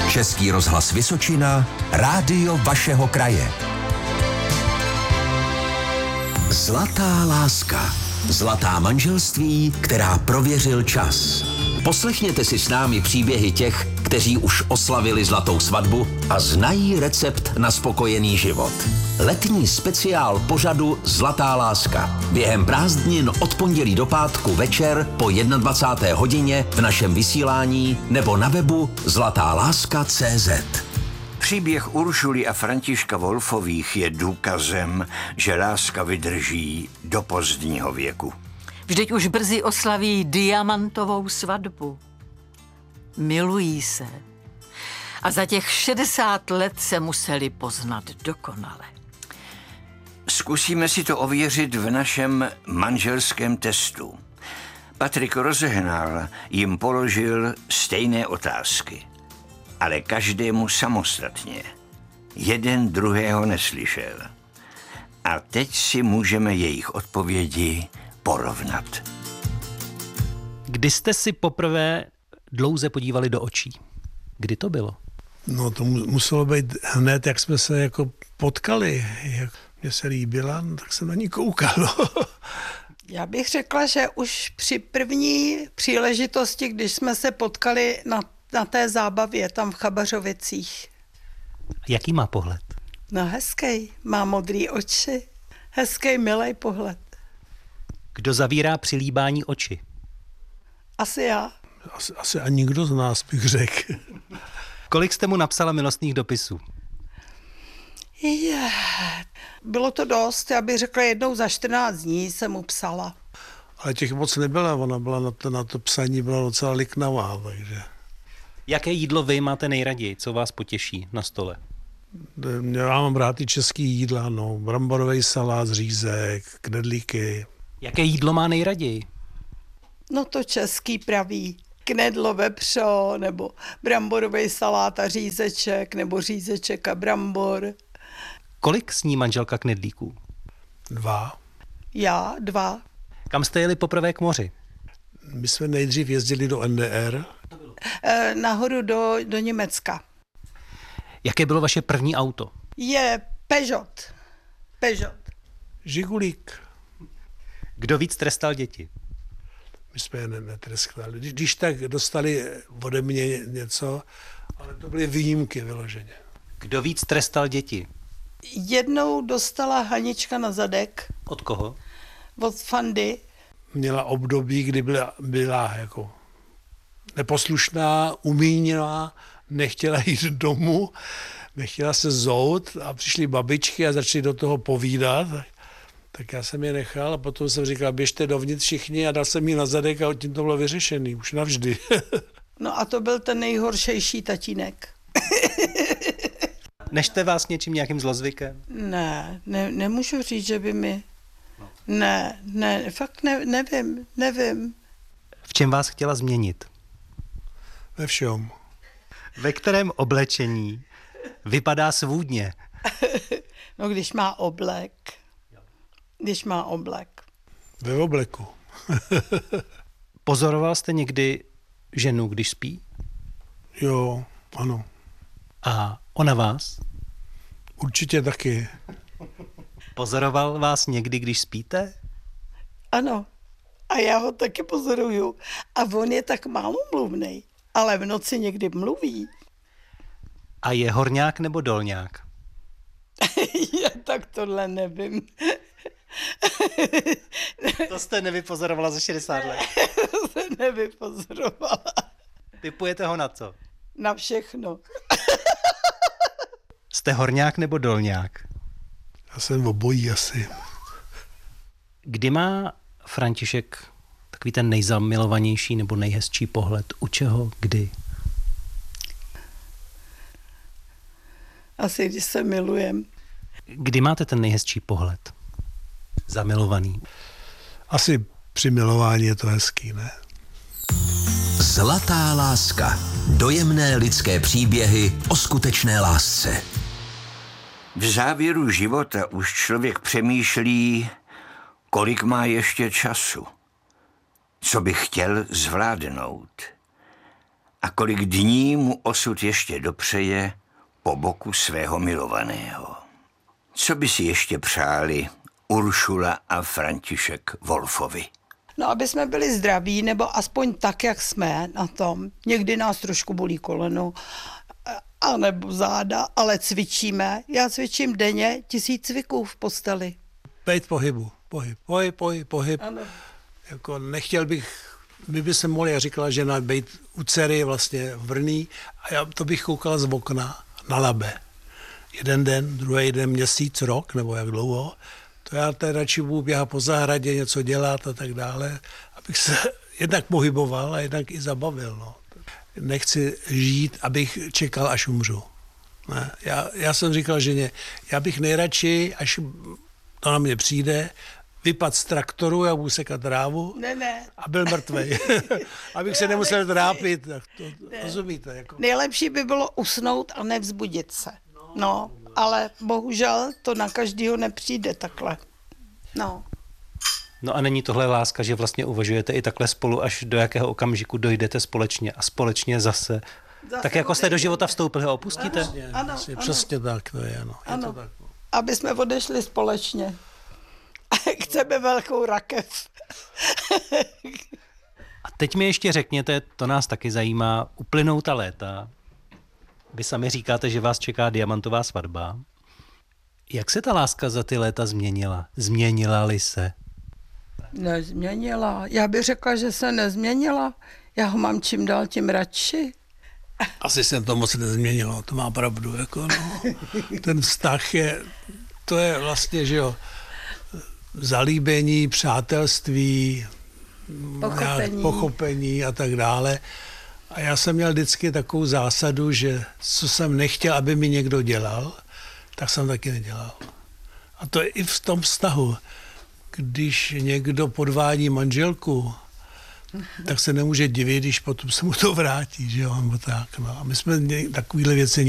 Český rozhlas Vysočina, rádio vašeho kraje. Zlatá láska. Zlatá manželství, která prověřil čas. Poslechněte si s námi příběhy těch, kteří už oslavili zlatou svatbu a znají recept na spokojený život. Letní speciál pořadu Zlatá láska. Během prázdnin od pondělí do pátku večer po 21. hodině v našem vysílání nebo na webu zlatáláska.cz. Příběh Uršuly a Františka Wolfových je důkazem, že láska vydrží do pozdního věku. Vždyť už brzy oslaví diamantovou svatbu. Milují se. A za těch 60 let se museli poznat dokonale. Zkusíme si to ověřit v našem manželském testu. Patrik Rozehnal jim položil stejné otázky, ale každému samostatně. Jeden druhého neslyšel. A teď si můžeme jejich odpovědi porovnat. Kdy jste si poprvé dlouze podívali do očí? Kdy to bylo? No to muselo být hned, jak jsme se jako potkali. Jak mě se líbila, no, tak jsem na ní koukal. Já bych řekla, že už při první příležitosti, když jsme se potkali na té zábavě tam v Chabařovicích. Jaký má pohled? No hezký, má modrý oči. Hezký, milej pohled. Kdo zavírá při líbání oči? Asi já. Asi a nikdo z nás, bych řekl. Kolik jste mu napsala milostných dopisů? Bylo to dost, já bych řekla jednou za 14 dní jsem mu psala. Ale těch moc nebyla, ona byla na to psaní byla docela liknavá, takže... Jaké jídlo vy máte nejraději? Co vás potěší na stole? Já mám rád i český jídla, no. Bramborový salát, řízek, knedlíky. Jaké jídlo má nejraději? No to český praví. Knedlo, vepřo, nebo bramborový salát a řízeček, nebo řízeček a brambor. Kolik sní manželka knedlíků? 2. Já 2. Kam jste jeli poprvé k moři? My jsme nejdřív jezdili do NDR. Nahoru do Německa. Jaké bylo vaše první auto? Je Peugeot. Žigulík. Kdo víc trestal děti? My jsme je netreskali. Když tak dostali ode mě něco, ale to byly výjimky vyloženě. Kdo víc trestal děti? Jednou dostala Hanička na zadek. Od koho? Od Fandy. Měla období, kdy byla jako neposlušná, umíněná, nechtěla jít domů, nechtěla se zout a přišly babičky a začaly do toho povídat. Tak já jsem je nechal a potom jsem říkal, běžte dovnitř všichni a dal jsem jí na zadek a tím to bylo vyřešený, už navždy. No a to byl ten nejhoršejší tatínek. Nežte vás něčím nějakým zlozvykem? Ne, nemůžu říct, že by mi... Ne, fakt nevím. V čem vás chtěla změnit? Ve všem. Ve kterém oblečení vypadá svůdně? No, když má oblek. Ve obleku. Pozoroval jste někdy ženu, když spí? Jo, ano. A ona vás? Určitě taky. Pozoroval vás někdy, když spíte? Ano. A já ho taky pozoruju. A on je tak málo mluvnej, ale v noci někdy mluví. A je horňák nebo dolňák? Já tak tohle nevím. To jste nevypozorovala za 60 let. To se nevypozorovala. Typujete ho na co? Na všechno. Jste horňák nebo dolňák? Já jsem obojí asi. Kdy má František takový ten nejzamilovanější nebo nejhezčí pohled? U čeho? Kdy? Asi když se milujem. Kdy máte ten nejhezčí pohled? Zamilovaný. Asi při milování je to hezký, ne? Zlatá láska. Dojemné lidské příběhy o skutečné lásce. V závěru života už člověk přemýšlí, kolik má ještě času, co by chtěl zvládnout. a kolik dní mu osud ještě dopřeje po boku svého milovaného. Co by si ještě přáli Uršula a František Wolfovi? No, aby jsme byli zdraví, nebo aspoň tak, jak jsme na tom. Někdy nás trošku bolí koleno, anebo záda, ale cvičíme. Já cvičím denně 1000 cviků v posteli. Bejt pohybu. Pohyb. Ano. Jako nechtěl bych, my by se mohli, já říkala žena, bejt u dcery vlastně v Brný a já to bych koukala z okna na Labe. Jeden den, druhý den, měsíc, rok, nebo jak dlouho. To já tady radši budu běhat po zahradě, něco dělat a tak dále, abych se jednak pohyboval a jednak i zabavil. No. Nechci žít, abych čekal, až umřu. Ne? Já jsem říkal ženě, já bych nejradši, až to na mě přijde, vypad z traktoru, já budu sekat trávu a byl mrtvej. Abych se nemusel trápit. Tak to, rozumíte? Jako. Nejlepší by bylo usnout a nevzbudit se. No, ale bohužel to na každýho nepřijde takhle. No. No a není tohle láska, že vlastně uvažujete i takhle spolu, až do jakého okamžiku dojdete společně a společně zase tak jako jste do života vstoupili a opustíte? Ano. Přesně tak to je, ano. Ano. Je to tak, no. Aby jsme odešli společně. Chceme velkou rakev. A teď mi ještě řekněte, to nás taky zajímá, uplynou ta léta. Vy sami říkáte, že vás čeká diamantová svatba. Jak se ta láska za ty léta změnila? Změnila-li se? Nezměnila. Já bych řekla, že se nezměnila. Já ho mám čím dál tím radši. Asi se to moc nezměnilo, to má pravdu. Jako, no. Ten vztah je, to je vlastně, že jo, zalíbení, přátelství, pochopení a tak dále. A já jsem měl vždycky takovou zásadu, že co jsem nechtěl, aby mi někdo dělal, tak jsem taky nedělal. A to je i v tom vztahu. Když někdo podvádí manželku, tak se nemůže divit, když potom se mu to vrátí, že jo, nebo tak. No. A my jsme takovýhle věci